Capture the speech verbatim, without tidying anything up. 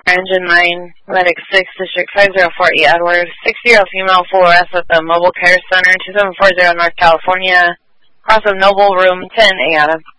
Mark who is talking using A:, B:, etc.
A: Engine nine, Medic six, District five zero four eight Edward, six-year-old female full arrest at the Mobile Care Center, two seven four zero North California, cross of Noble, room ten, A Adam.